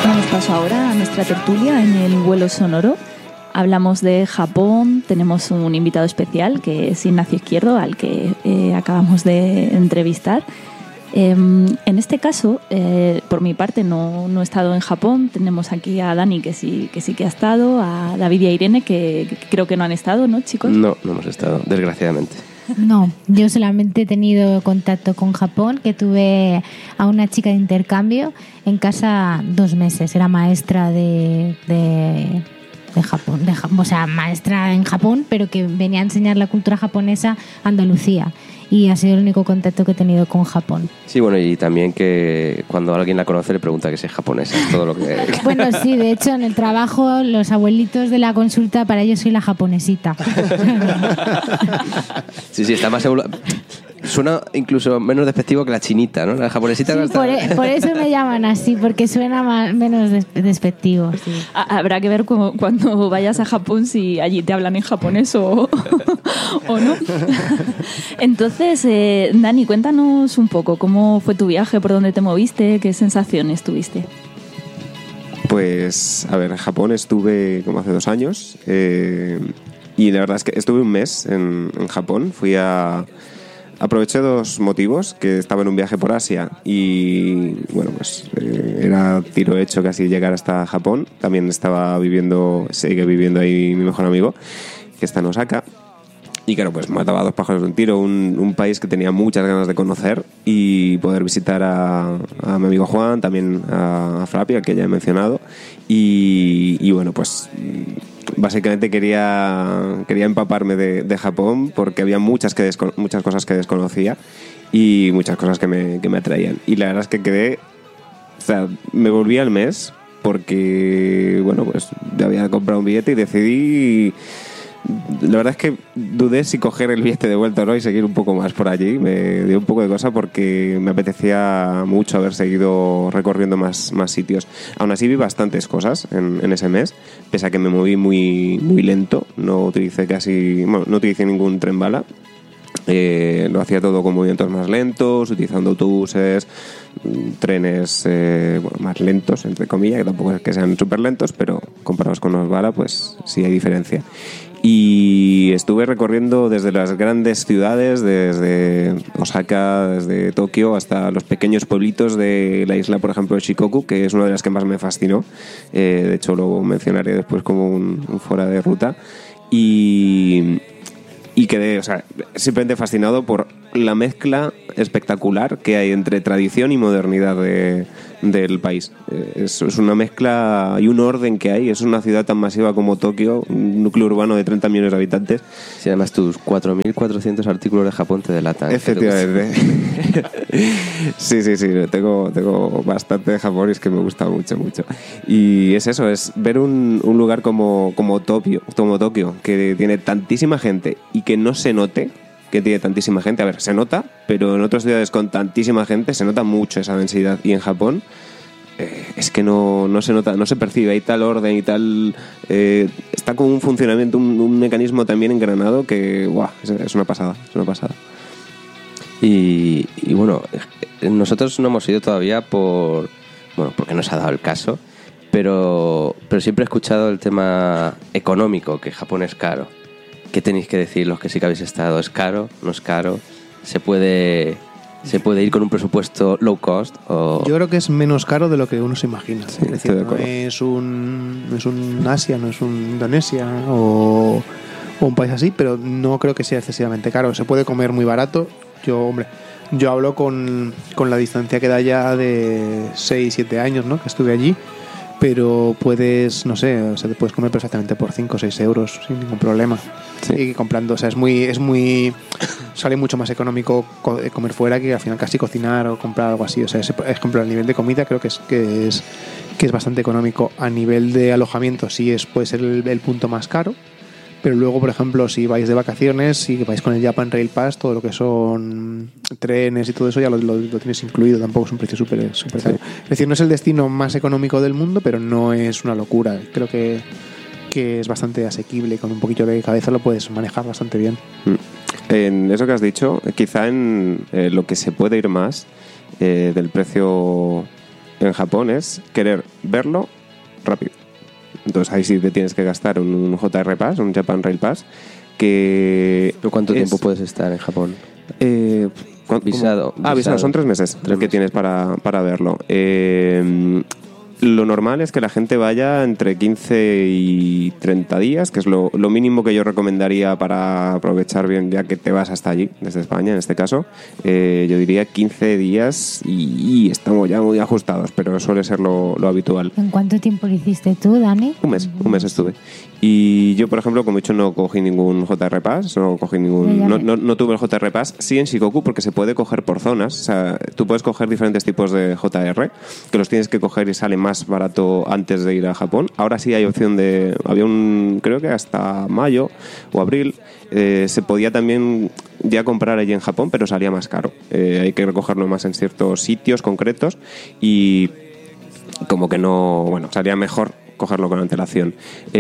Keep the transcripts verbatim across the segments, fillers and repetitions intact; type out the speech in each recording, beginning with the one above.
Damos paso ahora a nuestra tertulia en el vuelo sonoro. Hablamos de Japón, tenemos un invitado especial que es Ignacio Izquierdo, al que eh, acabamos de entrevistar. Eh, en este caso, eh, por mi parte, no, no he estado en Japón. Tenemos aquí a Dani, que sí que, sí que ha estado, a David y a Irene, que, que creo que no han estado, ¿no, chicos? No, no hemos estado, desgraciadamente. No, yo solamente he tenido contacto con Japón, que tuve a una chica de intercambio en casa dos meses. Era maestra de... de de Japón, de, o sea, maestra en Japón, pero que venía a enseñar la cultura japonesa a Andalucía, y ha sido el único contacto que he tenido con Japón. Sí, bueno, y también que cuando alguien la conoce le pregunta que si es japonesa, es todo lo que... Bueno, sí, de hecho en el trabajo los abuelitos de la consulta, para ellos soy la japonesita. Sí, sí, está más evolu- Suena incluso menos despectivo que la chinita, ¿no? La japonesita. Sí, no está... por, e- por eso me llaman así, porque suena más, menos des- despectivo. Sí. Habrá que ver cómo, cuando vayas a Japón si allí te hablan en japonés o, o no. Entonces, eh, Dani, cuéntanos un poco cómo fue tu viaje, por dónde te moviste, qué sensaciones tuviste. Pues, a ver, en Japón estuve como hace dos años eh, y la verdad es que estuve un mes en, en Japón. Fui a... Aproveché dos motivos, que estaba en un viaje por Asia y, bueno, pues eh, era tiro hecho casi llegar hasta Japón. También estaba viviendo, sigue viviendo ahí mi mejor amigo, que está en Osaka. Y claro, pues mataba a dos pájaros de un tiro, un, un país que tenía muchas ganas de conocer y poder visitar a, a mi amigo Juan, también a, a Flappy, al que ya he mencionado. Y, y bueno, pues... Básicamente quería, quería empaparme de, de Japón porque había muchas, que desco- muchas cosas que desconocía y muchas cosas que me, que me atraían. Y la verdad es que quedé... O sea, me volví al mes porque, bueno, pues ya había comprado un billete y decidí... La verdad es que dudé si coger el billete de vuelta o no y seguir un poco más por allí. Me dio un poco de cosa porque me apetecía mucho haber seguido recorriendo más, más sitios. Aún así vi bastantes cosas en, en ese mes, pese a que me moví muy, muy lento. No utilicé casi... Bueno, no utilicé ningún tren bala. Eh, lo hacía todo con movimientos más lentos, utilizando autobuses, trenes eh, bueno, más lentos, entre comillas, que tampoco es que sean súper lentos, pero comparados con los bala, pues sí hay diferencia. Y estuve recorriendo desde las grandes ciudades, desde Osaka, desde Tokio, hasta los pequeños pueblitos de la isla, por ejemplo, de Shikoku, que es una de las que más me fascinó. Eh, de hecho, lo mencionaré después como un, un fuera de ruta. Y... Y quedé, o sea, simplemente fascinado por la mezcla espectacular que hay entre tradición y modernidad de, del país. Es, es una mezcla y un orden que hay. Es una ciudad tan masiva como Tokio, un núcleo urbano de treinta millones de habitantes. Sí, además tus cuatro mil cuatrocientos artículos de Japón te delatan. Efectivamente. Sí, sí, sí. Tengo, tengo bastante de Japón y es que me gusta mucho, mucho. Y es eso, es ver un, un lugar como, como Tokio, como Tokio, que tiene tantísima gente y que no se note que tiene tantísima gente. A ver, se nota, pero en otras ciudades con tantísima gente se nota mucho esa densidad. Y en Japón eh, es que no, no se nota, no se percibe. Hay tal orden y tal... Eh, está con un funcionamiento, un, un mecanismo también engranado que, ¡guau!, es, es una pasada, es una pasada. Y, y bueno, nosotros no hemos ido todavía por... Bueno, porque no se ha dado el caso, pero, pero siempre he escuchado el tema económico, que Japón es caro. ¿Qué tenéis que decir los que sí que habéis estado? ¿Es caro? ¿No es caro? ¿Se puede, se puede ir con un presupuesto low cost? O... Yo creo que es menos caro de lo que uno se imagina. Sí, es decir, no es, un, no es un Asia, no es un Indonesia o, o un país así, pero no creo que sea excesivamente caro. Se puede comer muy barato. Yo, hombre, yo hablo con, con la distancia que da ya de seis siete años, ¿no?, que estuve allí. Pero puedes, no sé, o sea, te puedes comer perfectamente por cinco o seis euros sin ningún problema. Sí. Y comprando, o sea, es muy, es muy, sale mucho más económico comer fuera que al final casi cocinar o comprar algo así. O sea, ese, por ejemplo, a nivel de comida creo que es, que es, que es bastante económico. A nivel de alojamiento sí es, puede ser el, el punto más caro. Pero luego, por ejemplo, si vais de vacaciones, si vais con el Japan Rail Pass, todo lo que son trenes y todo eso ya lo, lo, lo tienes incluido. Tampoco es un precio súper súper caro. Sí. Es decir, no es el destino más económico del mundo, pero no es una locura. Creo que, que es bastante asequible. Con un poquito de cabeza lo puedes manejar bastante bien. En eso que has dicho, quizá en eh, lo que se puede ir más eh, del precio en Japón es querer verlo rápido. Entonces ahí sí te tienes que gastar un, un J R Pass, un Japan Rail Pass, que... ¿Cuánto es, tiempo puedes estar en Japón? Eh, visado, Ah, visado, visado. son tres meses Tres el que meses. tienes para, para verlo. Eh, lo normal es que la gente vaya entre quince y treinta días, que es lo, lo mínimo que yo recomendaría para aprovechar bien, ya que te vas hasta allí, desde España en este caso. Eh, yo diría quince días y, y estamos ya muy ajustados, pero suele ser lo, lo habitual. ¿En cuánto tiempo lo hiciste tú, Dani? Un mes, un mes estuve. Y yo, por ejemplo, como he dicho, no cogí ningún J R Pass, no cogí ningún, no, no, no tuve el J R Pass, sí en Shikoku, porque se puede coger por zonas. O sea, tú puedes coger diferentes tipos de J R, que los tienes que coger y sale más barato antes de ir a Japón. Ahora sí hay opción de, había un, creo que hasta mayo o abril, eh, se podía también ya comprar allí en Japón, pero salía más caro. Eh, hay que recogerlo más en ciertos sitios concretos y como que no, bueno, salía mejor cogerlo con antelación.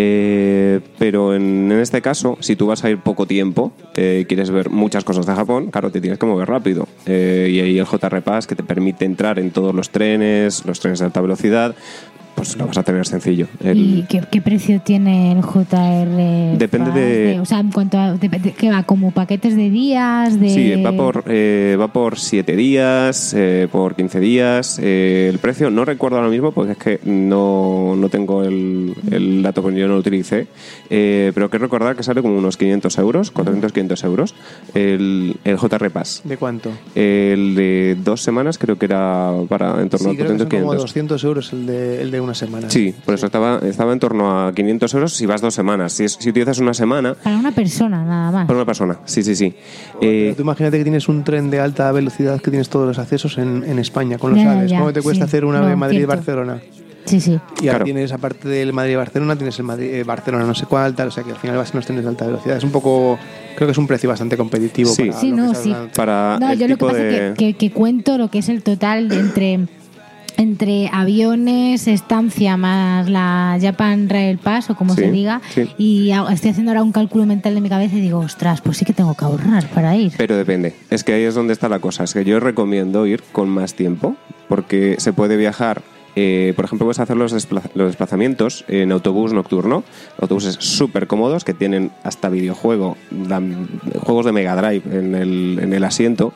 Eh, pero en, en este caso, si tú vas a ir poco tiempo eh, y quieres ver muchas cosas de Japón, claro, te tienes que mover rápido. Eh, y ahí el J R Pass, que te permite entrar en todos los trenes, los trenes de alta velocidad, pues lo vas a tener sencillo. El- ¿Y qué, qué precio tiene el J R? Depende Pass? de- O sea, en cuanto a... de- de- ¿Qué va? ¿Como paquetes de días? De... Sí, va por eh, va por siete días, eh, por quince días. Eh, el precio no recuerdo ahora mismo porque es que no, no tengo el, el dato porque yo no lo utilicé. Eh, pero que recordar que sale como unos quinientos euros, cuatrocientos, quinientos euros, el, el J R Pass. ¿De cuánto? El de dos semanas creo que era para en torno Sí, a creo que son cuatrocientos, como quinientos. doscientos euros el de, el de una semana. Sí, por eso estaba, estaba en torno a quinientos euros si vas dos semanas. Si, es- si utilizas una semana, Para una persona, nada más. para una persona. Sí, sí, sí. Pero Eh, tú imagínate que tienes un tren de alta velocidad que tienes todos los accesos en, en España, con los Ya, aves. ya, ¿Cómo te cuesta sí. hacer una No, de Madrid-Barcelona? cierto. Sí, sí. Y ahora Claro. tienes, aparte del Madrid-Barcelona, tienes el Madrid, eh, Barcelona no sé cuál, tal, o sea que al final vas en los trenes de alta velocidad. Es un poco, creo que es un precio bastante competitivo. Sí. para Sí, lo que no, estás sí. dando. para No, el yo lo que tipo pasa de... es que, que, que cuento lo que es el total de entre, entre aviones, estancia más la Japan Rail Pass o como Sí, se diga, sí. y ha- estoy haciendo ahora un cálculo mental de mi cabeza y digo, ostras, pues sí que tengo que ahorrar para ir. Pero depende. Es que ahí es donde está la cosa. Es que yo recomiendo ir con más tiempo porque se puede viajar. Eh, por ejemplo, puedes hacer los, despla- los desplazamientos en autobús nocturno. Autobuses súper cómodos que tienen hasta videojuego, dan juegos de Mega Drive en el, en el asiento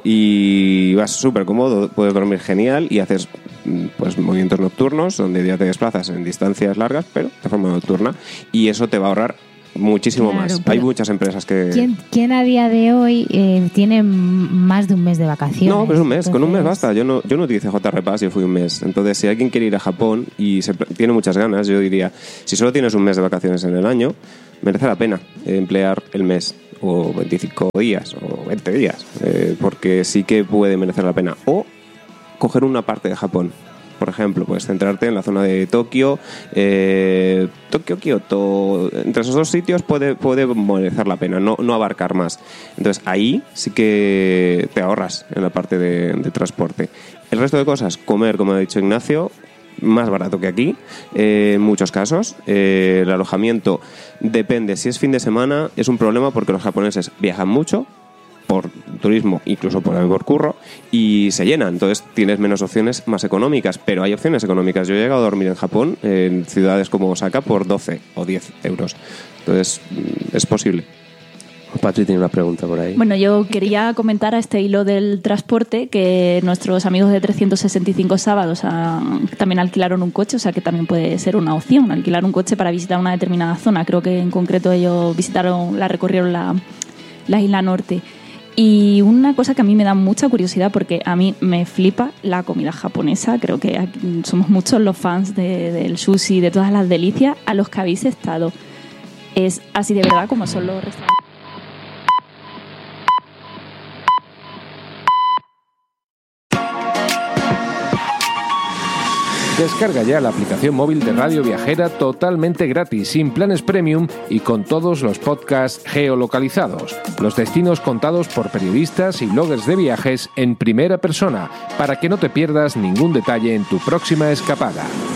y vas súper cómodo, puedes dormir genial y haces mm, pues movimientos nocturnos donde ya te desplazas en distancias largas, pero de forma nocturna y eso te va a ahorrar muchísimo Claro, más. pero Hay muchas empresas que... ¿Quién, quién a día de hoy eh, tiene m- más de un mes de vacaciones? No, pero es un mes, con un mes Entonces, basta. Yo no, yo no utilicé J R Pass, yo fui un mes. Entonces, si alguien quiere ir a Japón y se, pl- tiene muchas ganas, yo diría, si solo tienes un mes de vacaciones en el año, merece la pena emplear el mes, o veinticinco días, o veinte días, eh, porque sí que puede merecer la pena. O coger una parte de Japón. Por ejemplo, puedes centrarte en la zona de Tokio, eh, Tokio, Kioto. Entre esos dos sitios puede, puede merecer la pena, no, no abarcar más. Entonces ahí sí que te ahorras en la parte de, de transporte. El resto de cosas, comer, como ha dicho Ignacio, más barato que aquí, eh, en muchos casos. Eh, el alojamiento depende. Si es fin de semana, es un problema porque los japoneses viajan mucho por turismo, incluso por, por curro, y se llenan. Entonces tienes menos opciones más económicas, pero hay opciones económicas. Yo he llegado a dormir en Japón, en ciudades como Osaka, por doce o diez euros. Entonces mm, es posible. Patri tiene una pregunta por ahí. Bueno, yo quería comentar a este hilo del transporte que nuestros amigos de trescientos sesenta y cinco sábados han- también alquilaron un coche, o sea que también puede ser una opción, alquilar un coche para visitar una determinada zona. Creo que en concreto ellos visitaron, la recorrieron la, la isla norte. Y una cosa que a mí me da mucha curiosidad, porque a mí me flipa la comida japonesa, creo que aquí somos muchos los fans de- del sushi, de todas las delicias, a los que habéis estado. ¿Es así de verdad como son los restaurantes? Descarga ya la aplicación móvil de Radio Viajera totalmente gratis, sin planes premium y con todos los podcasts geolocalizados. Los destinos contados por periodistas y bloggers de viajes en primera persona, para que no te pierdas ningún detalle en tu próxima escapada.